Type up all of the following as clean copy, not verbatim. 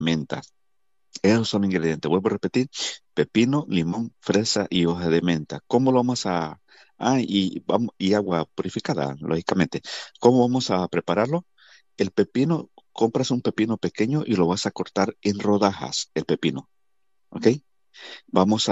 menta. Esos son los ingredientes. Vuelvo a repetir, pepino, limón, fresa y hoja de menta. ¿Cómo lo vamos a... y agua purificada, lógicamente. ¿Cómo vamos a prepararlo? El pepino, compras un pepino pequeño y lo vas a cortar en rodajas, el pepino, ¿ok? Vamos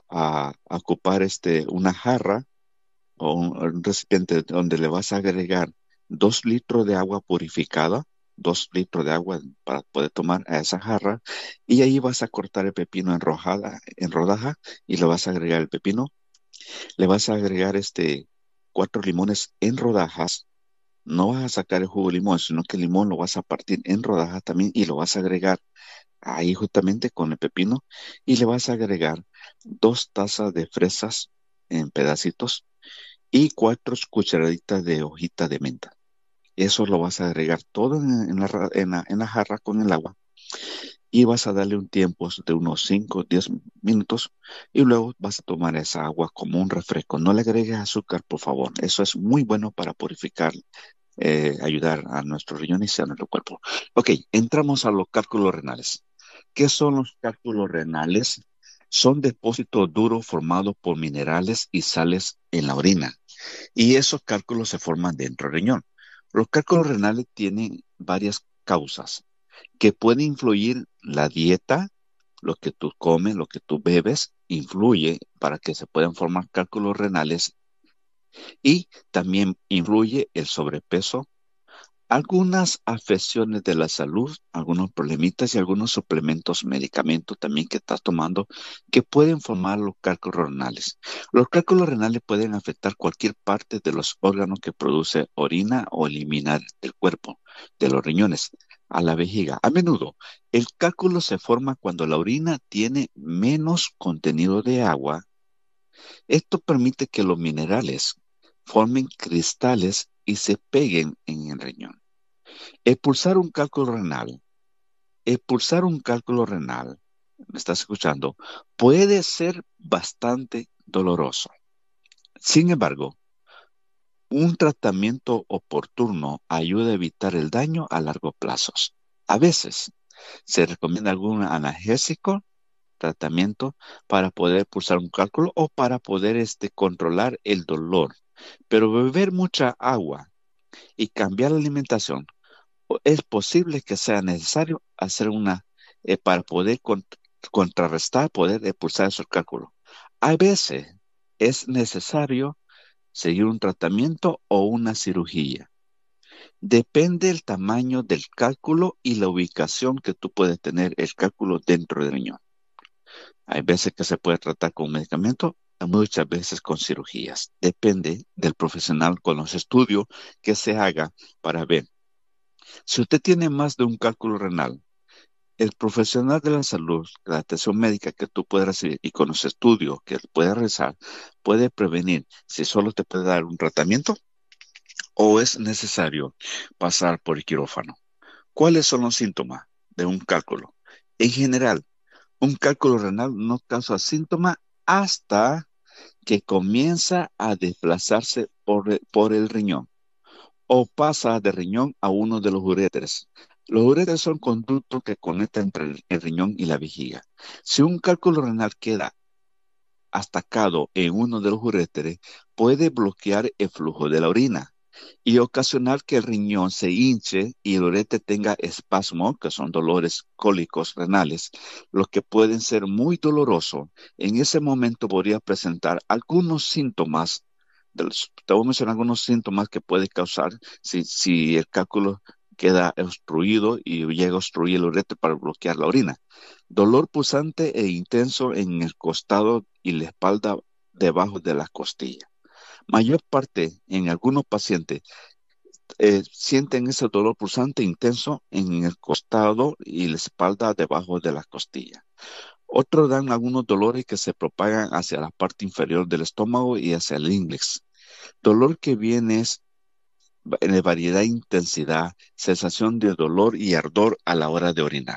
a ocupar una jarra o un recipiente donde le vas a agregar 2 litros de agua purificada, 2 litros de agua para poder tomar a esa jarra, y ahí vas a cortar el pepino en rodaja, y le vas a agregar el pepino, le vas a agregar 4 limones en rodajas. No vas a sacar el jugo de limón, sino que el limón lo vas a partir en rodajas también y lo vas a agregar ahí justamente con el pepino, y le vas a agregar 2 tazas de fresas en pedacitos y 4 cucharaditas de hojita de menta. Eso lo vas a agregar todo en la jarra con el agua, y vas a darle un tiempo de unos 5 o 10 minutos, y luego vas a tomar esa agua como un refresco. No le agregues azúcar, por favor. Eso es muy bueno para purificar, ayudar a nuestros riñones y a nuestro cuerpo. Ok, entramos a los cálculos renales. ¿Qué son los cálculos renales? Son depósitos duros formados por minerales y sales en la orina, y esos cálculos se forman dentro del riñón. Los cálculos renales tienen varias causas que pueden influir la dieta, lo que tú comes, lo que tú bebes, influye para que se puedan formar cálculos renales, y también influye el sobrepeso, algunas afecciones de la salud, algunos problemitas y algunos suplementos, medicamentos también que estás tomando, que pueden formar los cálculos renales. Los cálculos renales pueden afectar cualquier parte de los órganos que produce orina o eliminar del cuerpo, de los riñones a la vejiga. A menudo, el cálculo se forma cuando la orina tiene menos contenido de agua. Esto permite que los minerales formen cristales y se peguen en el riñón. Expulsar un cálculo renal, expulsar un cálculo renal, ¿me estás escuchando? Puede ser bastante doloroso. Sin embargo, un tratamiento oportuno ayuda a evitar el daño a largo plazo. A veces se recomienda algún analgésico, tratamiento para poder expulsar un cálculo o para poder controlar el dolor. Pero beber mucha agua y cambiar la alimentación, es posible que sea necesario hacer para poder contrarrestar, poder expulsar esos cálculos. A veces es necesario seguir un tratamiento o una cirugía. Depende del tamaño del cálculo y la ubicación que tú puedes tener el cálculo dentro del riñón. Hay veces que se puede tratar con medicamento, muchas veces con cirugías. Depende del profesional con los estudios que se haga para ver. Si usted tiene más de un cálculo renal, el profesional de la salud, la atención médica que tú puedes recibir y con los estudios que puedes realizar, puede prevenir si solo te puede dar un tratamiento o es necesario pasar por el quirófano. ¿Cuáles son los síntomas de un cálculo? En general, un cálculo renal no causa síntomas hasta que comienza a desplazarse por el riñón o pasa de riñón a uno de los uréteres. Los uréteres son conductos que conectan entre el riñón y la vejiga. Si un cálculo renal queda atacado en uno de los uréteres, puede bloquear el flujo de la orina y ocasionar que el riñón se hinche y el uréter tenga espasmo, que son dolores cólicos renales, lo que pueden ser muy dolorosos. En ese momento podría presentar algunos síntomas. Te voy a mencionar algunos síntomas que puede causar si el cálculo queda obstruido y llega a obstruir el uréter para bloquear la orina. Dolor pulsante e intenso en el costado y la espalda debajo de las costillas. Mayor parte en algunos pacientes sienten ese dolor pulsante intenso en el costado y la espalda debajo de las costillas. Otros dan algunos dolores que se propagan hacia la parte inferior del estómago y hacia el inglés. Dolor que viene de variedad e intensidad, sensación de dolor y ardor a la hora de orinar.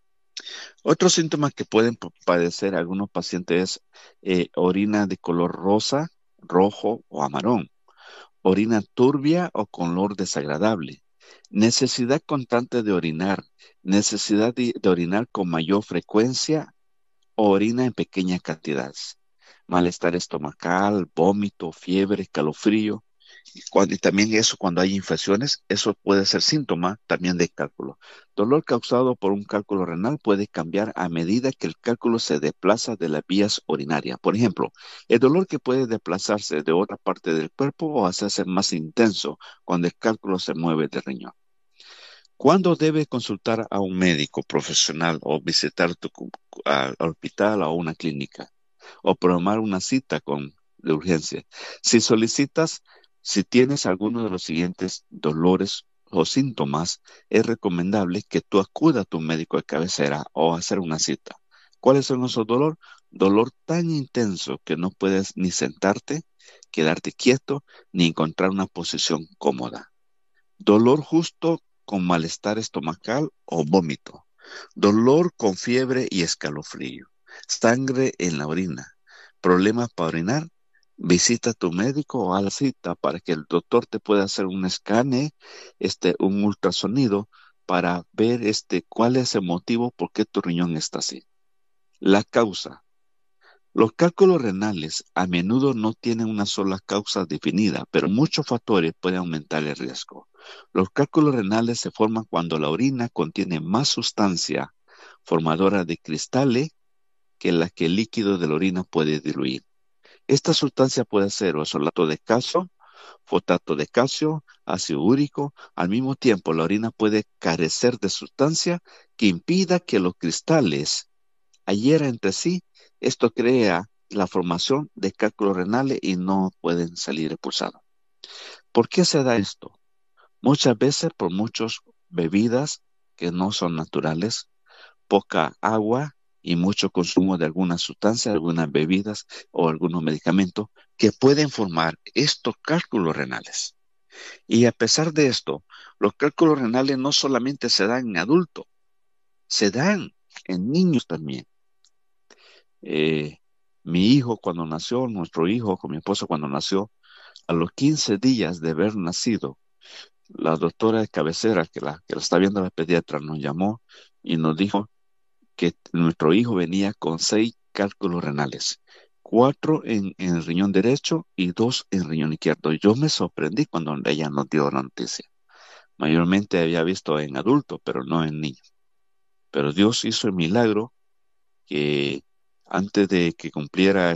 Otros síntomas que pueden padecer algunos pacientes es orina de color rosa, rojo o amarón, orina turbia o con olor desagradable, Necesidad constante de orinar, necesidad de orinar con mayor frecuencia o orina en pequeñas cantidades. Malestar estomacal, vómito, fiebre, escalofrío. Y también eso cuando hay infecciones, eso puede ser síntoma también de cálculo. Dolor causado por un cálculo renal puede cambiar a medida que el cálculo se desplaza de las vías urinarias. Por ejemplo, el dolor que puede desplazarse de otra parte del cuerpo o hacerse más intenso cuando el cálculo se mueve del riñón. ¿Cuándo debe consultar a un médico profesional o visitar al hospital o una clínica? O programar una cita de urgencia. Si solicitas, si tienes alguno de los siguientes dolores o síntomas, es recomendable que tú acudas a tu médico de cabecera o hacer una cita. ¿Cuáles son esos dolores? Dolor tan intenso que no puedes ni sentarte, quedarte quieto, ni encontrar una posición cómoda. Dolor justo con malestar estomacal o vómito. Dolor con fiebre y escalofrío. Sangre en la orina. Problemas para orinar. Visita a tu médico o a la cita para que el doctor te pueda hacer un escane, un ultrasonido para ver cuál es el motivo por qué tu riñón está así. La causa. Los cálculos renales a menudo no tienen una sola causa definida, pero muchos factores pueden aumentar el riesgo. Los cálculos renales se forman cuando la orina contiene más sustancia formadora de cristales que la que el líquido de la orina puede diluir. Esta sustancia puede ser oxalato de calcio, fosfato de calcio, ácido úrico. Al mismo tiempo, la orina puede carecer de sustancia que impida que los cristales adhieran entre sí. Esto crea la formación de cálculos renales y no pueden salir expulsados. ¿Por qué se da esto? Muchas veces por muchas bebidas que no son naturales, poca agua y mucho consumo de algunas sustancias, algunas bebidas o algunos medicamentos que pueden formar estos cálculos renales. Y a pesar de esto, los cálculos renales no solamente se dan en adultos, se dan en niños también. Eh, Mi hijo cuando nació, nuestro hijo con mi esposo cuando nació, a los 15 días de haber nacido, la doctora de cabecera que la está viendo la pediatra nos llamó y nos dijo que nuestro hijo venía con 6 cálculos renales, 4 en el riñón derecho y 2 en el riñón izquierdo. Yo me sorprendí cuando ella nos dio la noticia. Mayormente había visto en adultos, pero no en niños. Pero Dios hizo el milagro que antes de que cumpliera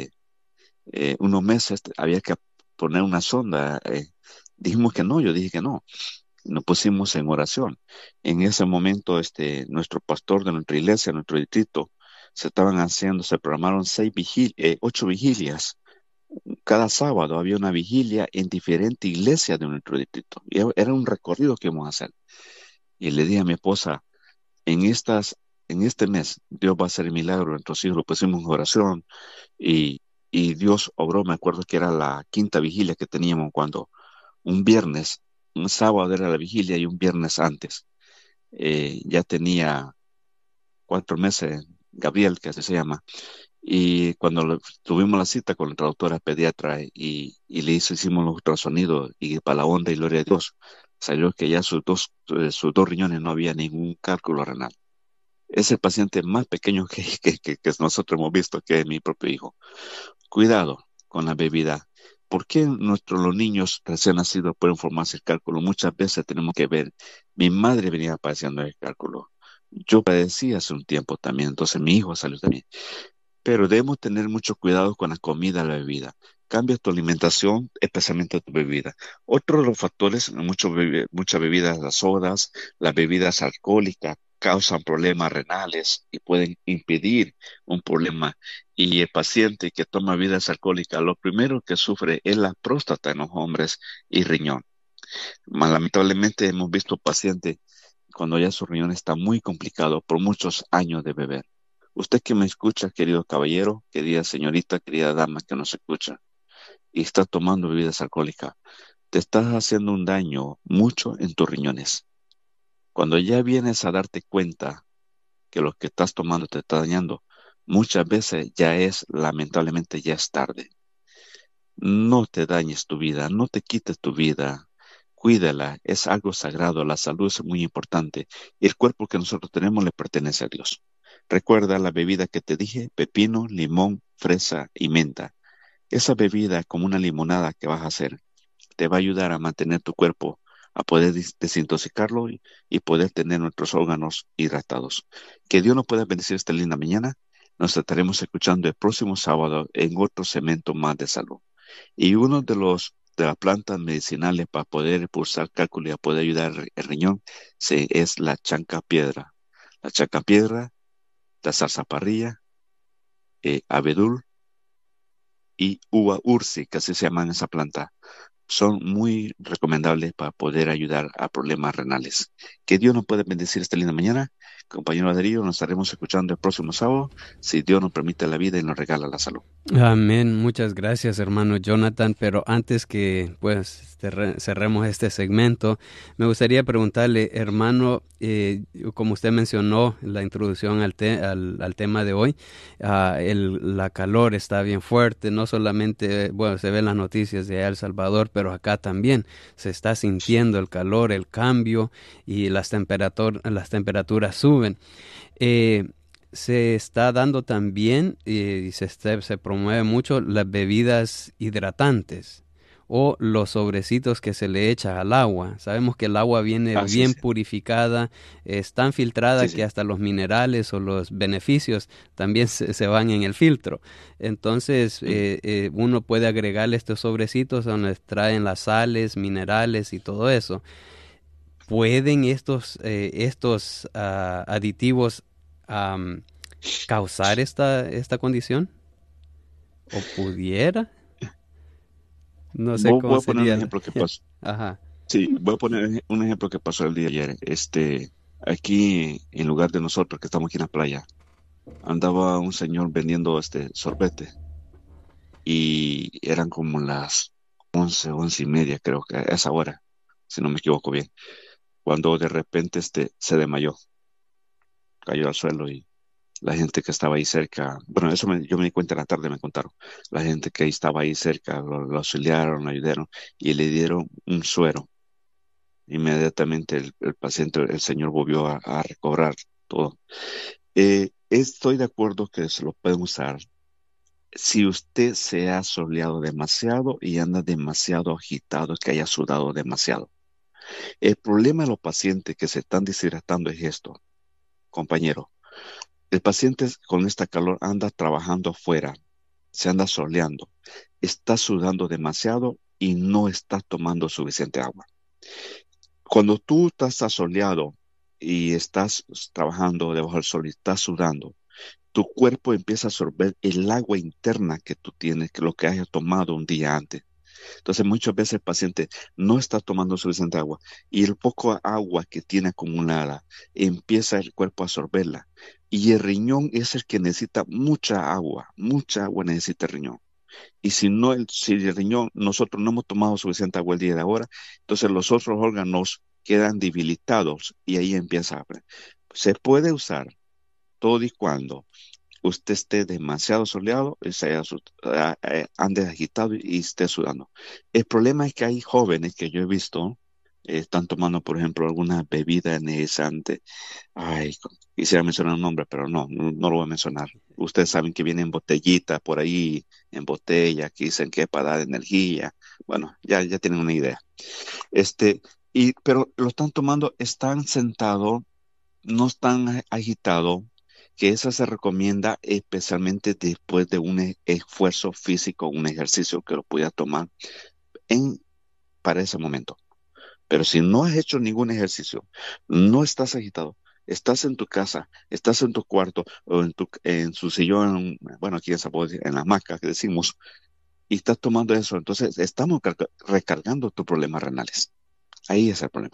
unos meses había que poner una sonda. Dijimos que no, yo dije que no. Nos pusimos en oración. En ese momento, nuestro pastor de nuestra iglesia, nuestro distrito, se programaron 8 vigilias. Cada sábado había una vigilia en diferentes iglesias de nuestro distrito. Y era un recorrido que íbamos a hacer. Y le dije a mi esposa, en en este mes, Dios va a hacer el milagro. Nuestros hijos lo pusimos en oración y, y Dios obró. Me acuerdo que era la quinta vigilia que teníamos cuando un sábado era la vigilia y un viernes antes. Ya tenía 4 meses, Gabriel, que así se llama, y cuando tuvimos la cita con la traductora pediatra y hicimos los ultrasonidos y para la honra y gloria de Dios, salió que ya sus dos riñones no había ningún cálculo renal. Es el paciente más pequeño que nosotros hemos visto, que es mi propio hijo. Cuidado con la bebida. ¿Por qué los niños recién nacidos pueden formarse el cálculo? Muchas veces tenemos que ver. Mi madre venía padeciendo el cálculo. Yo padecí hace un tiempo también, entonces mi hijo salió también. Pero debemos tener mucho cuidado con la comida y la bebida. Cambia tu alimentación, especialmente tu bebida. Otro de los factores, muchas bebidas, las sodas, las bebidas alcohólicas, causan problemas renales y pueden impedir un problema. Y el paciente que toma bebidas alcohólicas, lo primero que sufre es la próstata en los hombres y riñón. Lamentablemente hemos visto pacientes cuando ya su riñón está muy complicado por muchos años de beber. Usted que me escucha, querido caballero, querida señorita, querida dama que nos escucha y está tomando bebidas alcohólicas, te estás haciendo un daño mucho en tus riñones. Cuando ya vienes a darte cuenta que lo que estás tomando te está dañando, muchas veces lamentablemente ya es tarde. No te dañes tu vida, no te quites tu vida. Cuídala, es algo sagrado, la salud es muy importante. Y el cuerpo que nosotros tenemos le pertenece a Dios. Recuerda la bebida que te dije, pepino, limón, fresa y menta. Esa bebida, como una limonada que vas a hacer, te va a ayudar a mantener tu cuerpo, a poder desintoxicarlo y poder tener nuestros órganos hidratados. Que Dios nos pueda bendecir esta linda mañana. Nos estaremos escuchando el próximo sábado en otro segmento más de salud. Y uno de las plantas medicinales para poder impulsar cálculo y a poder ayudar el riñón es la chanca piedra. La chanca piedra, la zarzaparrilla, abedul y uva ursi, que así se llaman esa planta, son muy recomendables para poder ayudar a problemas renales. Que Dios nos pueda bendecir esta linda mañana. Compañero Darío, nos estaremos escuchando el próximo sábado, si Dios nos permite la vida y nos regala la salud. Amén, muchas gracias hermano Jonathan, pero antes que pues cerremos este segmento, me gustaría preguntarle, hermano, como usted mencionó en la introducción al tema de hoy, la calor está bien fuerte, no solamente, bueno, se ven las noticias de El Salvador, pero acá también se está sintiendo el calor, el cambio y las temperaturas suben. Se está dando también y se promueve mucho las bebidas hidratantes o los sobrecitos que se le echa al agua. Sabemos que el agua viene Ah, sí, bien sí, purificada, es tan filtrada sí, que sí. hasta los minerales o los beneficios también se van en el filtro. Entonces Mm. uno puede agregarle estos sobrecitos donde traen las sales, minerales y todo eso. ¿Pueden estos aditivos am, causar esta condición? ¿O pudiera? No sé cómo Voy a poner un sería. ejemplo que pasó. Ajá. Sí, voy a poner un ejemplo que pasó el día de ayer. Aquí, en lugar de nosotros que estamos aquí en la playa, andaba un señor vendiendo sorbete y eran como las 11:30, creo que a esa hora, si no me equivoco bien, cuando de repente se desmayó, cayó al suelo y la gente que estaba ahí cerca, bueno, yo me di cuenta en la tarde, me contaron, la gente que estaba ahí cerca lo auxiliaron, lo ayudaron y le dieron un suero. Inmediatamente el paciente, el señor volvió a recobrar todo. Estoy de acuerdo que se lo pueden usar si usted se ha soleado demasiado y anda demasiado agitado, que haya sudado demasiado. El problema de los pacientes que se están deshidratando es esto, compañero. El paciente con esta calor anda trabajando afuera, se anda soleando, está sudando demasiado y no está tomando suficiente agua. Cuando tú estás asoleado y estás trabajando debajo del sol y estás sudando, tu cuerpo empieza a absorber el agua interna que tú tienes, que lo que hayas tomado un día antes. Entonces, muchas veces el paciente no está tomando suficiente agua y el poco agua que tiene acumulada empieza el cuerpo a absorberla. Y el riñón es el que necesita mucha agua necesita el riñón. Y si el riñón, nosotros no hemos tomado suficiente agua el día de ahora, entonces los otros órganos quedan debilitados y ahí empieza a... Se puede usar todo y cuando usted esté demasiado soleado, ande agitado y esté sudando. El problema es que hay jóvenes que yo he visto, están tomando, por ejemplo, alguna bebida energizante. Ay, quisiera mencionar un nombre, pero no lo voy a mencionar. Ustedes saben que viene en botellita por ahí, en botella, que dicen que es para dar energía. Bueno, ya tienen una idea. Este, pero lo están tomando, están sentados, no están agitados, que esa se recomienda especialmente después de un esfuerzo físico, un ejercicio que lo pueda tomar en, para ese momento. Pero si no has hecho ningún ejercicio, no estás agitado, estás en tu casa, estás en tu cuarto o en su sillón, bueno, aquí en la hamaca que decimos, y estás tomando eso, entonces estamos recargando tus problemas renales. Ahí es el problema.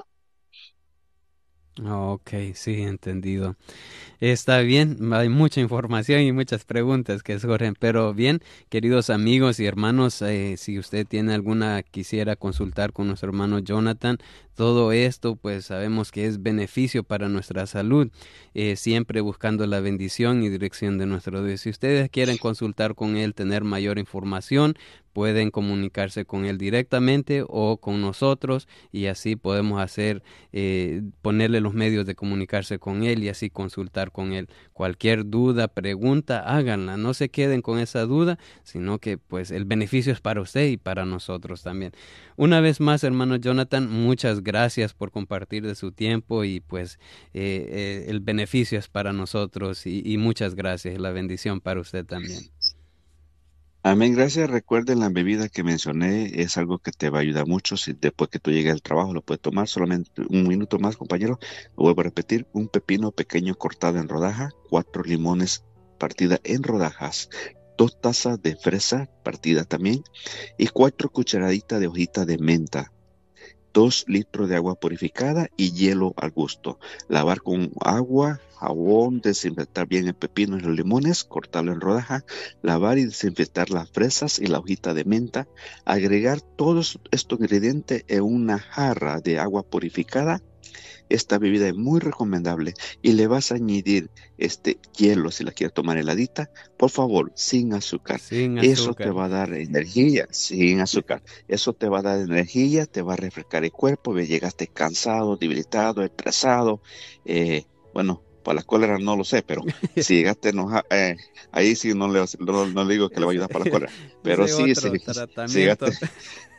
Ok, sí, entendido. Está bien, hay mucha información y muchas preguntas que surgen, pero bien, queridos amigos y hermanos, si usted tiene alguna, quisiera consultar con nuestro hermano Jonathan, todo esto pues sabemos que es beneficio para nuestra salud, siempre buscando la bendición y dirección de nuestro Dios. Si ustedes quieren consultar con él, tener mayor información, pueden comunicarse con él directamente o con nosotros, y así podemos ponerle los medios de comunicarse con él y así consultar con él. Cualquier duda, pregunta, háganla. No se queden con esa duda, sino que pues el beneficio es para usted y para nosotros también. Una vez más, hermano Jonathan, muchas gracias por compartir de su tiempo, y pues el beneficio es para nosotros, y muchas gracias. La bendición para usted también. Amén, gracias. Recuerden, la bebida que mencioné es algo que te va a ayudar mucho. Si después que tú llegues al trabajo lo puedes tomar solamente un minuto más, compañero. Lo vuelvo a repetir: un pepino pequeño cortado en rodaja, 4 limones partida en rodajas, 2 tazas de fresa partida también, y 4 cucharaditas de hojita de menta. 2 litros de agua purificada y hielo al gusto. Lavar con agua, jabón, desinfectar bien el pepino y los limones, cortarlo en rodaja, lavar y desinfectar las fresas y la hojita de menta. Agregar todos estos ingredientes en una jarra de agua purificada. Esta bebida es muy recomendable, y le vas a añadir hielo si la quieres tomar heladita, por favor, sin azúcar. Sin Eso te azúcar. va a dar energía, sin azúcar. Eso te va a dar energía, te va a refrescar el cuerpo. Llegaste cansado, debilitado, estresado. Bueno, para la cólera no lo sé, pero si llegaste enojado, ahí sí no le digo que le va a ayudar para la cólera. Pero Ese sí, otro si llegaste, tratamiento.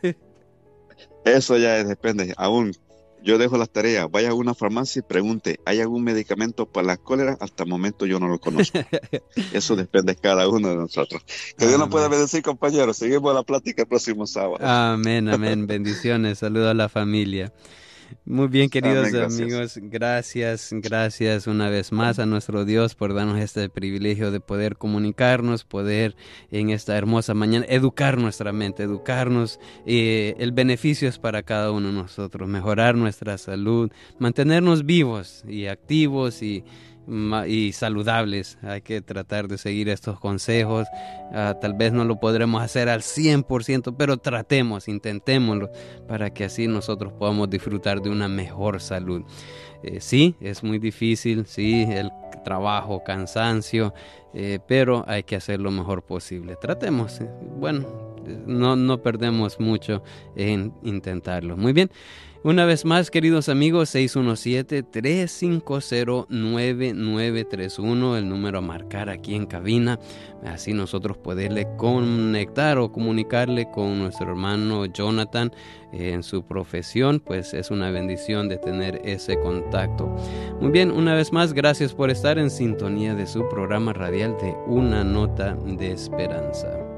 eso ya depende. Aún yo dejo las tareas. Vaya a una farmacia y pregunte: ¿hay algún medicamento para la cólera? Hasta el momento yo no lo conozco. Eso depende de cada uno de nosotros. Que Dios nos pueda Amén. bendecir, compañeros. Seguimos la plática el próximo sábado. Amén, amén. Bendiciones. Saludo a la familia. Muy bien, queridos Amén, gracias. amigos, gracias una vez más a nuestro Dios por darnos este privilegio de poder comunicarnos, poder en esta hermosa mañana educar nuestra mente, educarnos. El beneficio es para cada uno de nosotros: mejorar nuestra salud, mantenernos vivos y activos y saludables. Hay que tratar de seguir estos consejos. Tal vez no lo podremos hacer al 100%, pero intentémoslo, para que así nosotros podamos disfrutar de una mejor salud. Sí, es muy difícil, sí, el trabajo, cansancio, pero hay que hacer lo mejor posible. Tratemos, bueno, no perdemos mucho en intentarlo. Muy bien. Una vez más, queridos amigos, 617-350-9931, el número a marcar aquí en cabina. Así nosotros poderle conectar o comunicarle con nuestro hermano Jonathan en su profesión. Pues es una bendición de tener ese contacto. Muy bien, una vez más, gracias por estar en sintonía de su programa radial de Una Nota de Esperanza.